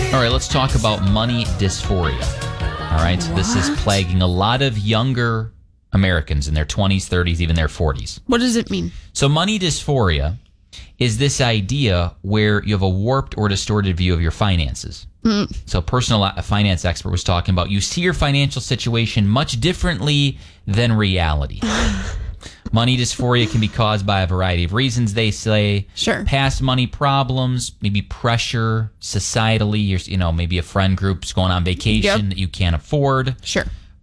All right, let's talk about money dysphoria. All right, so this is plaguing a lot of younger Americans in their 20s, 30s, even their 40s. What does it mean? So money dysphoria is this idea where you have a warped or distorted view of your finances. So a personal finance expert was talking about you see your financial situation much differently than reality. Money dysphoria can be caused by a variety of reasons, they say. Sure. Past money problems, maybe pressure societally, maybe a friend group's going on vacation that you can't afford. Sure.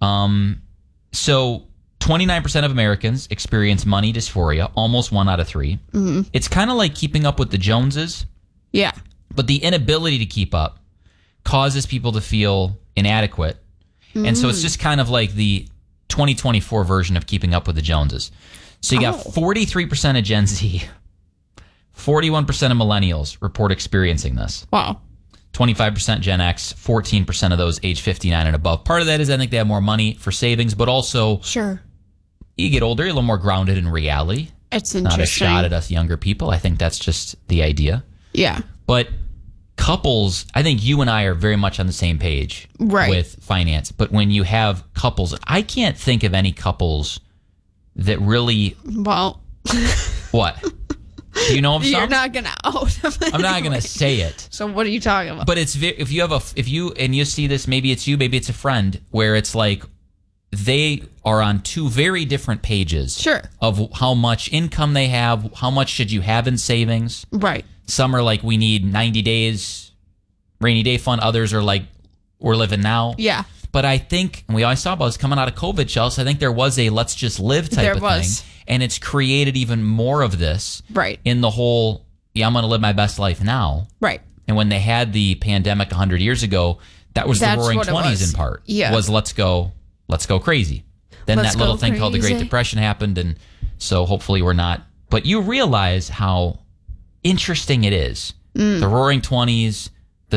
So 29% of Americans experience money dysphoria, almost 1 out of 3. Mm-hmm. It's kind of like keeping up with the Joneses. Yeah. But the inability to keep up causes people to feel inadequate. And so it's just kind of like the 2024 version of keeping up with the Joneses. So you got 43% of Gen Z, 41% of millennials report experiencing this. Wow. 25% Gen X, 14% of those age 59 and above. Part of that is I think they have more money for savings, but also you get older, you're a little more grounded in reality. It's interesting. Not a shot at us younger people. I think that's just the idea. Yeah. But couples, I think you and I are very much on the same page with finance. But when you have couples, I can't think of any couples that really... Well... What? Do you know of some? You're not going to out. I'm not going to say it. So what are you talking about? But it's if you see this, maybe it's you, maybe it's a friend, where it's like they are on 2 very different pages of how much income they have, how much should you have in savings. Right. Some are like, we need 90 days rainy day fund. Others are like, we're living now. Yeah. But I think, and we always saw about this coming out of COVID, Chelsea, I think there was a let's just live type of thing. And it's created even more of this. Right. In the whole, I'm going to live my best life now. Right. And when they had the pandemic 100 years ago, that was the roaring 20s in part. Yeah. Was let's go crazy. Then that little thing called the Great Depression happened. And so hopefully we're not. But you realize how interesting it is. The roaring 20s,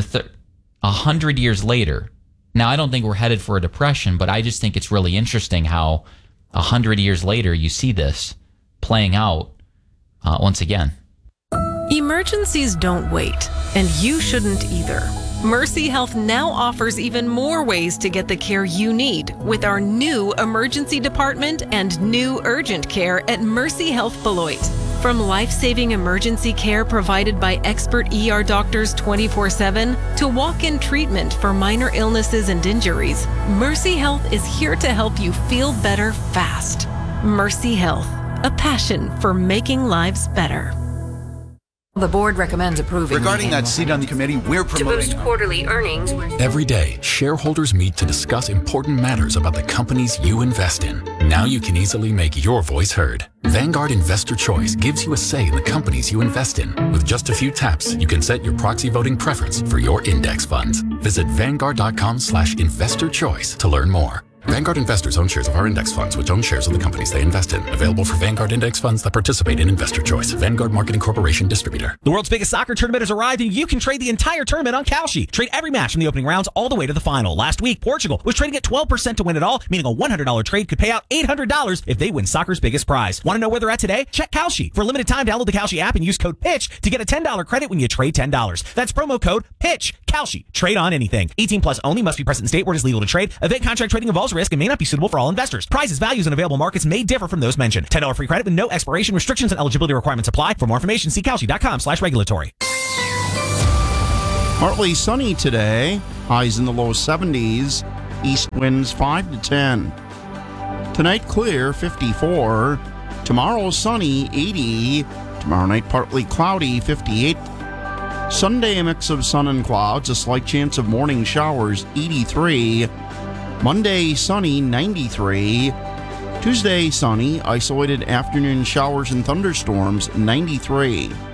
100 years later. Now, I don't think we're headed for a depression, but I just think it's really interesting how 100 years later you see this playing out once again. Emergencies don't wait, and you shouldn't either. Mercy Health now offers even more ways to get the care you need with our new emergency department and new urgent care at Mercy Health Beloit. From life-saving emergency care provided by expert ER doctors 24/7 to walk-in treatment for minor illnesses and injuries, Mercy Health is here to help you feel better fast. Mercy Health, a passion for making lives better. The board recommends approving. Regarding that seat on the committee, we're promoting. To boost quarterly earnings. Every day, shareholders meet to discuss important matters about the companies you invest in. Now you can easily make your voice heard. Vanguard Investor Choice gives you a say in the companies you invest in. With just a few taps, you can set your proxy voting preference for your index funds. Visit Vanguard.com/investorchoice to learn more. Vanguard investors own shares of our index funds, which own shares of the companies they invest in. Available for Vanguard index funds that participate in Investor Choice. Vanguard Marketing Corporation distributor. The world's biggest soccer tournament has arrived, and you can trade the entire tournament on Kalshi. Trade every match from the opening rounds all the way to the final. Last week, Portugal was trading at 12% to win it all, meaning a $100 trade could pay out $800 if they win soccer's biggest prize. Want to know where they're at today? Check Kalshi. For a limited time, download the Kalshi app and use code PITCH to get a $10 credit when you trade $10. That's promo code PITCH. Kalshi. Trade on anything. 18 plus only. Must be present in state where it is legal to trade. Event contract trading involves risk and may not be suitable for all investors. Prizes, values, and available markets may differ from those mentioned. $10 free credit with no expiration. Restrictions and eligibility requirements apply. For more information, see Kalshi.com/regulatory. Partly sunny today. Highs in the low 70s. East winds 5 to 10. Tonight clear, 54. Tomorrow sunny, 80. Tomorrow night partly cloudy, 58. Sunday a mix of sun and clouds. A slight chance of morning showers, 83. Monday, sunny, 93. Tuesday, sunny, isolated afternoon showers and thunderstorms, 93.